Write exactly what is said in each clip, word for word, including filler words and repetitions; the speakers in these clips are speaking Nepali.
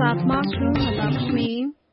साथमा छु म लक्ष्मी।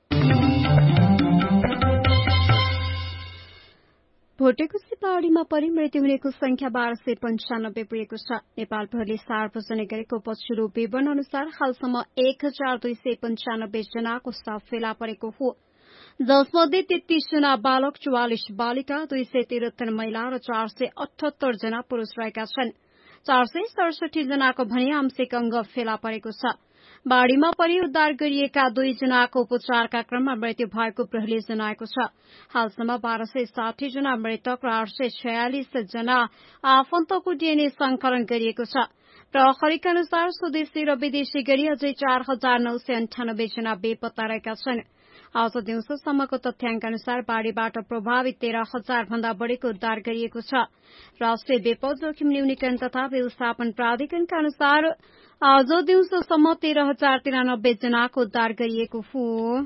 भोटेकुसी पहाड़ीमा परि मृत्यु हुनेको संख्या बाह्र सय पञ्चानब्बे पुगेको छ। नेपाल प्रहरीले सार्वजनिक गरेको पछिल्लो विवरण अनुसार हालसम्म एक हजार दुई सय पञ्चानब्बे जनाको शव फेला परेको हो, जसमध्ये तेत्तीस जना बालक, चौवालिस बालिका, दुई सय त्रिहत्तर महिला र चार सय अठहत्तर जना पुरूष रहेका छन्। चार सय सडसठी जनाको भने आंशिक अंग फेला परेको छ। बाढ़ीमा परि उद्धार गरिएका दुई जनाको उपचारका क्रममा मृत्यु भएको प्रहरीले जनाएको छ। हालसम्म बाह्र सय साठी जना मृतक र आठ सय छयालिस जना आफन्तको डीएनए संकलन गरिएको छ। प्रहरीका अनुसार स्वदेशी र विदेशी गरी अझै चार हजार नौ सय अन्ठानब्बे जना बेपत्ता रहेका छन्। आज दिउँसोसम्मको तथ्याङ्क अनुसार बाढ़ीबाट प्रभावित तेह्र हजार भन्दा बढ़ीको उद्धार गरिएको छ। राष्ट्रिय विपद जोखिम न्यूनीकरण तथा व्यवस्थापन प्राधिकरणका अनुसार आज दिउँसोसम्म तेह्र हजार तिरानब्बे जनाको उद्धार गरिएको हो।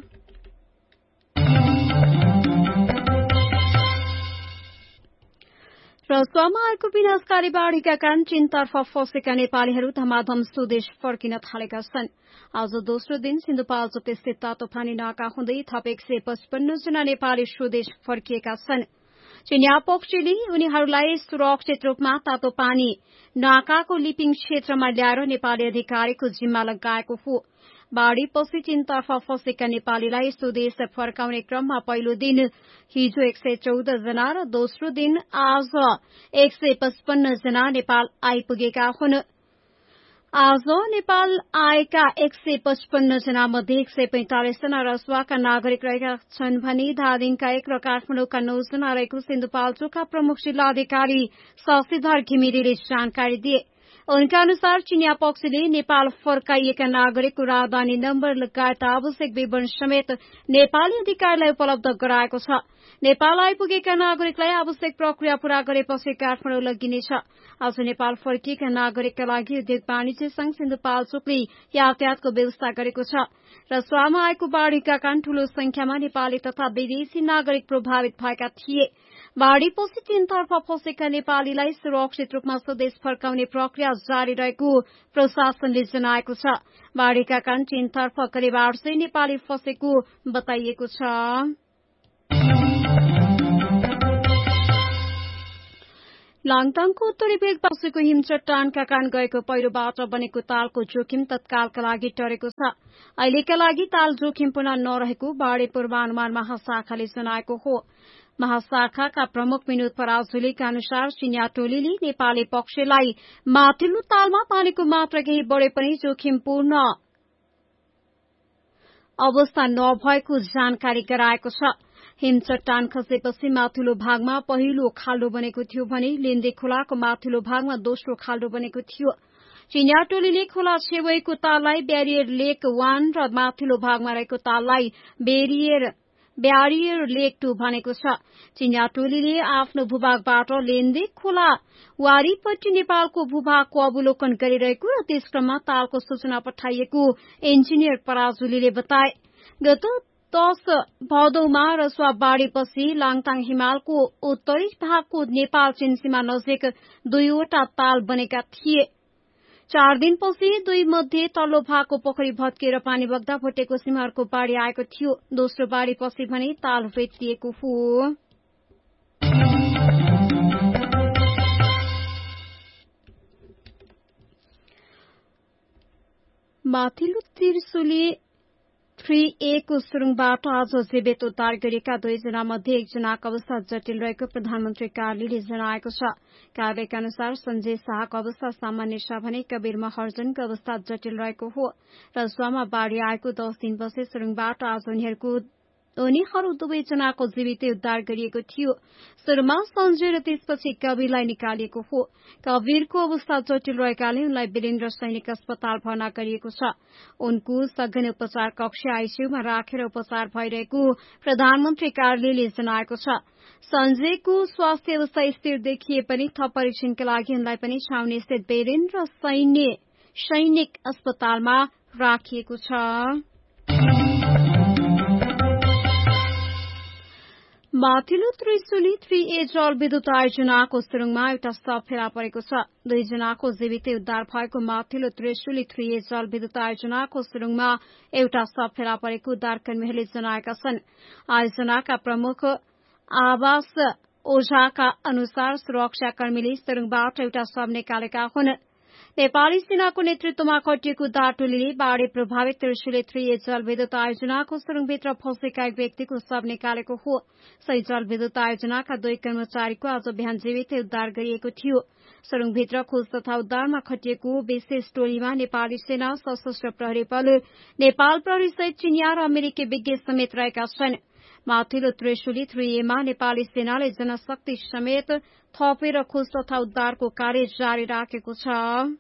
रसुवामा आएको विनाशकारी बाढ़ीका कारण चीनतर्फ फँसेका नेपालीहरू धमाधम स्वदेश फर्किन थालेका छन्। आज दोस्रो दिन सिन्धुपाल्चोक स्थित तातोपानी नाका हुँदै थप एक सय पचपन्न जना नेपाली स्वदेश फर्किएका छन्। चीनिया पक्षले उनीहरूलाई सुरक्षित रूपमा तातोपानी नाकाको लिपिङ क्षेत्रमा ल्याएर नेपाली अधिकारीको जिम्मा लगाएको हो। बाढ़ीपछि चीनतर्फ फँसेका नेपालीलाई स्वदेश फर्काउने क्रममा पहिलो दिन हिजो एक सय चौध जना र दोस्रो दिन आज एक सय पचपन्न जना नेपाल आइपुगेका हुन्। आज नेपाल आएका एक सय पचपन्न जना मध्ये एक सय पैंतालिस जना रसुवाका नागरिक रहेका छन् भने धादिङका एक र काठमाडौँका नौ जना रहेको सिन्धुपाल्चोकका प्रमुख जिल्लाधिकारी शशिधर घिमिरेले जानकारी दिए। उनका अनुसार चीनिया पक्षले नेपाल फर्काइएका नागरिकको राजधानी नम्बर लगायत आवश्यक विवरण समेत नेपाली अधिकारीलाई उपलब्ध गराएको छ। नेपाल आइपुगेका नागरिकलाई आवश्यक प्रक्रिया पूरा गरेपछि काठमाडौँ लगिनेछ। आज नेपाल फर्किएका नागरिकका लागि उद्योग वाणिज्य संघ सिन्धुपाल्चोकले यातायातको व्यवस्था गरेको छ। रसुवामा आएको बाढ़ीका कारण ठूलो संख्यामा नेपाली तथा विदेशी नागरिक प्रभावित भएका थिए। बाढ़ीपछि चीनतर्फ फँसेका नेपालीलाई सुरक्षित रूपमा स्वदेश फर्काउने प्रक्रिया जारी रहेको प्रशासनले जनाएको छ। बाढ़ीका कारण चीनतर्फ करिब आठ सय नेपाली फँसेको बताइएको छ। लाङटाङको उत्तरी भेग बसेको हिमचट्टानका कारण गएको पहिरोबाट बनेको तालको जोखिम तत्कालका लागि टरेको छ। अहिलेका लागि ताल जोखिम पुनः नरहेको बाढ़ी पूर्वानुमान महाशाखाले जनाएको हो। महाशाखाका प्रमुख विनोद पराजुलीका अनुसार चिनिया टोलीले नेपाली पक्षलाई माथिल्लो तालमा पानीको मात्रा केही बढ़े पनि जोखिमपूर्ण अवस्था नभएको जानकारी गराएको छ। हिमचट्टान खसेपछि माथिल्लो भागमा पहिलो खाल्डो बनेको थियो भने लेन्दे खोलाको माथिल्लो भागमा दोस्रो खाल्डो बनेको थियो। चिनिया टोलीले खोला छेउको ताललाई ब्यारियर लेक वान र माथिल्लो भागमा रहेको ताललाई बेरियर ब्यारियर लेक टू भनेको छ। चिनिया टोलीले आफ्नो भूभागबाट लेन्दे खोला वारीपट्टि नेपालको भूभागको अवलोकन गरिरहेको र त्यस क्रममा तालको सूचना पठाइएको इन्जिनियर पराजुलीले बताए। गत दश भदौमा रसुवा बाढ़ीपछि लाङटाङ हिमालको उत्तरी भागको नेपाल चीन सीमा नजिक दुईवटा ताल बनेका थिए। चार दिनपछि दुई मध्ये तल्लो भागको पोखरी भत्किएर पानी बग्दा भोटेको सीमाहरूको बाढ़ी आएको थियो। दोस्रो बाढ़ीपछि भने ताल भेटिएको हो। माथिल्लो त्रिशुली थ्री ए को सुरुङबाट आज जीवित उद्धार गरिएका दुईजना मध्ये एकजनाको अवस्था जटिल रहेको प्रधानमन्त्री कार्यालयले जनाएको छ। कार्यालयका अनुसार संजय शाहको अवस्था सामान्य छ भने कबीर महर्जनको अवस्था जटिल रहेको हो। रसुवामा बाढ़ी आएको दस दिनपछि सुरुङबाट आज उनीहरूको उनीहरू दुवैजनाको जीवितै उद्धार गरिएको थियो। सुरुमा संजय र त्यसपछि कबीरलाई निकालिएको हो। कबीरको अवस्था जटिल रहेकाले उनलाई वीरेन्द्र सैनिक अस्पताल भर्ना गरिएको छ। उनको सघन उपचार कक्ष आईसीयूमा राखेर उपचार भइरहेको प्रधानमन्त्री कार्यालयले जनाएको छ। संजयको स्वास्थ्य अवस्था स्थिर देखिए पनि थप परीक्षणका लागि उनलाई पनि छाउनी स्थित वीरेन्द्र सैनिक अस्पतालमा राखिएको छ। माथिल्लो त्रिशुली थ्री ए जलविद्युत आयोजनाको सुरुङमा एउटा शव फेला परेको छ। दुईजनाको जीवितै उद्धार भएको माथिल्लो त्रिशुली थ्री ए जलविद्युत आयोजनाको सुरुङमा एउटा शव फेला परेको उद्धारकर्मीहरूले जनाएका छन्। आयोजनाका प्रमुख आवास ओझाका अनुसार सुरक्षाकर्मीले सुरुङबाट एउटा शव निकालेका हुन्। नेपाली सेनाको नेतृत्वमा खटिएको उद्धार टोलीले बाढ़ी प्रभावित त्रिशुली थ्री ए जलविद्युत आयोजनाको सुरुङभित्र फँसेका एक व्यक्तिको शव निकालेको हो। सही जलविद्युत आयोजनाका दुई कर्मचारीको आज बिहान जीवितै उद्धार गरिएको थियो। सुरुङभित्र खोज तथा उद्धारमा खटिएको विशेष टोलीमा नेपाली सेना, सशस्त्र प्रहरी बल, नेपाल प्रहरी सहित चिनिया र अमेरिकी विज्ञ समेत रहेका छन्। माथिल्लो त्रिशुली थ्री ए मा नेपाली सेनाले जनशक्ति समेत थपेर खोज तथा उद्धारको कार्य जारी राखेको छ।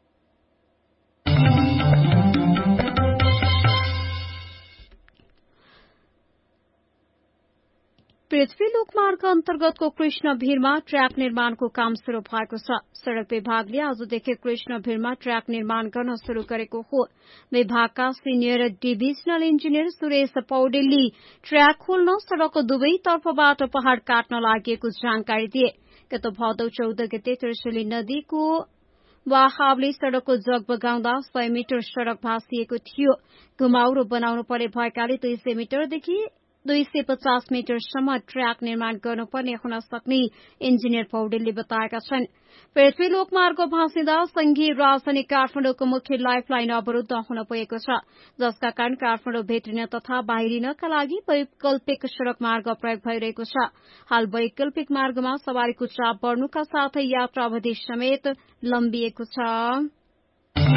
पृथ्वी लोकमार्ग अन्तर्गतको कृष्णभिरमा ट्र्याक निर्माणको काम शुरू भएको छ। सड़क विभागले आजदेखि कृष्णभिरमा ट्र्याक निर्माण गर्न शुरू गरेको हो। विभागका सिनियर डिभिजनल इन्जिनियर सुरेश पौडेलले ट्र्याक खोल्न सड़कको दुवै तर्फबाट पहाड़ काट्न लागि जानकारी दिए। गत भदौ चौध गते त्रिशुली नदीको वाहावले सड़कको जग बगाउँदा सय मिटर सड़क भाँसिएको थियो। घुमाउरो बनाउनु पर्ने भएकाले दुई सय मिटरदेखि दुई सय पचास मिटरसम्म ट्र्याक निर्माण गर्नुपर्ने हुन सक्ने इन्जिनियर पौडेलले बताएका छन्। पृथ्वी लोकमार्ग भाँसिँदा संघीय राजधानी काठमाडौँको मुख्य लाइफलाइन अवरूद्ध हुन पुगेको छ, जसका कारण काठमाडौँ भेटिन तथा बाहिरिनका लागि वैकल्पिक सड़क मार्ग प्रयोग भइरहेको छ। हाल वैकल्पिक मार्गमा सवारीको चाप बढ़नुका साथै यात्रा अवधि समेत लम्बिएको छ।